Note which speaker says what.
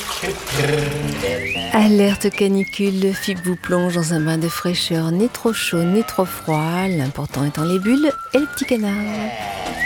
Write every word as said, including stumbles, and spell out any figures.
Speaker 1: Alerte canicule, le F I B vous plonge dans un bain de fraîcheur, ni trop chaud ni trop froid. L'important étant les bulles et le petit canard.